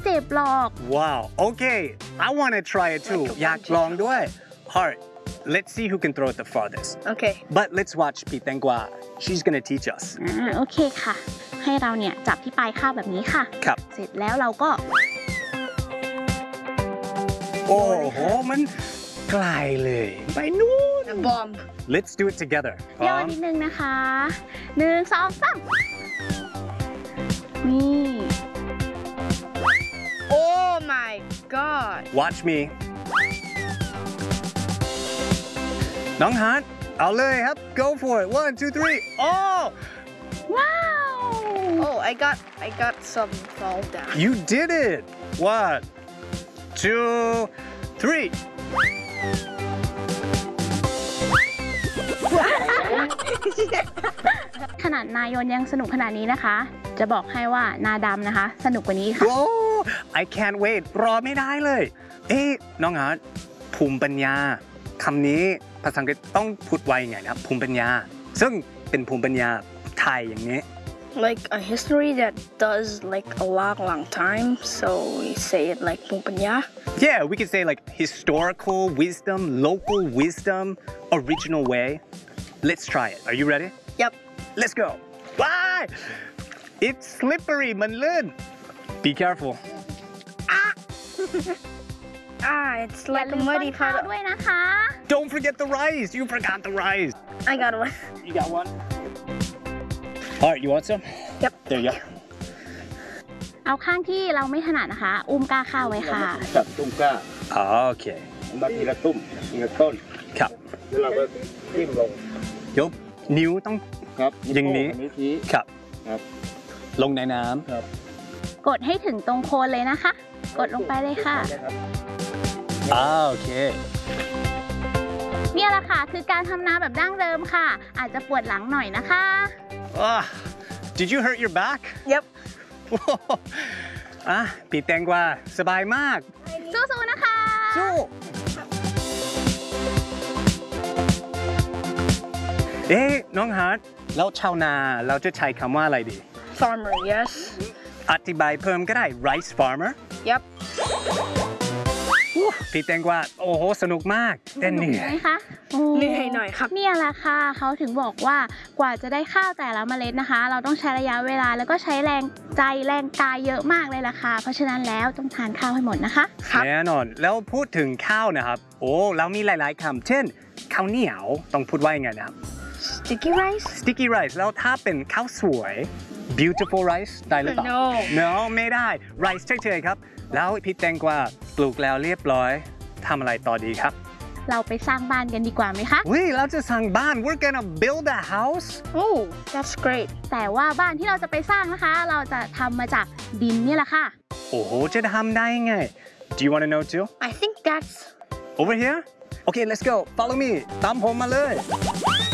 จ็บหรอก Wow okay I want to try it too อยากลองด้วย Alright let's see who can throw it the farthest Okay but let's watch พี่แตงกวา she's gonna teach us โอเคค่ะให้เราเนี่ยจับที่ปลายข้าวแบบนี้ค่ะครับเสร็จแล้วเราก็โอ้โหมันไกลเลยไปนู่น A bomb Let's do it together ย่อนิดนึงนะคะ1 2 3นี่ Oh my god Watch me น้องฮาร์ดเอาเลยครับ Go for it 1 2 3 Oh ว้าว Oh I got some fall down You did it 1 2 3 ขนาดนายนยังสนุกขนาดนี้นะคะ จะบอกให้ว่านาดำนะคะสนุกกว่านี้ค่ะ Whoa I can't wait รอไม่ได้เลย เอ๊ะน้องฮาร์ดภูมิปัญญาคำนี้ภาษาอังกฤษต้องพูดไว้ไงนะครับภูมิปัญญาซึ่งเป็นภูมิปัญญาไทยอย่างนี้ Like a history that does like a long time so we say it like pumpanya Yeah we could say like historical wisdom local wisdom original way Let's try it Are you ready Yep Let's go Bye It's slippery มันลื่น Be careful it's อย่า like ลื a มต้ muddy นข้าว puddle ด้วยนะคะ Don't forget the rice You forgot the rice I got one You got one Alright you want some Yep There you go เอาข้างที่เราไม่ถนัดนะคะ อุ้มก้าข้าวไว้ค่ะจับตุ้มกล้าโอเคมาทีละตุ้มทีละต้นครับแล้วเราก็จิ้มลงยกนิ้วต้องครับอย่างนี้นิ้วชี้ครับครับลงในน้ครับกดให้ถึงตรงโคนเลยนะคะ กดลงไปเลยค่ะำโอเคเนี่ยแหละค่ะคือการทำนาแบบดั้งเดิมค่ะ อาจจะปวดหลังหน่อยนะคะ Did you hurt your back Yep พี่แตงกวาสบายมากสู้ๆนะคะสู้เอ๊ะน้องฮาร์ดแล้วชาวนาเราจะใช้คำว่าอะไรดี Farmer yes อธิบายเพิ่มก็ได้ rice farmer Yep พี่แตงกวาโอ้โหสนุกมากเต้นเหนื่อยไหมคะโเหนื่อยหน่อยครับเนี่ยแหละค่ะเขาถึงบอกว่ากว่าจะได้ข้าวแต่ละเมล็ดนะคะ เราต้องใช้ระยะเวลาแล้วก็ใช้แรงใจแรงกายเยอะมากเลยล่ะค่ะเพราะฉะนั้นแล้วต้องทานข้าวให้หมดนะคะแน่นอนแล้วพูดถึงข้าวนะครับโอ้เรามีหลายๆคำเช่นข้าวเหนียวต้องพูดว่ายังไงนะครับ Sticky rice sticky rice แล้วถ้าเป็นข้าวสวย beautiful rice ได้หรือเปล่า No ไม่ได้ rice เฉยๆครับแล้วพี่แตงกวาปลูกแล้วเรียบร้อยทำอะไรต่อดีครับเราไปสร้างบ้านกันดีกว่าไหมคะเราจะสร้างบ้าน we're gonna build a house Oh that's great แต่ว่าบ้านที่เราจะไปสร้างนะคะ เราจะทำมาจากดินนี่แหละค่ะโอ้โหจะทำได้ยังไง do you want to know too I think that's over here okay let's go follow me ตามผมมาเลย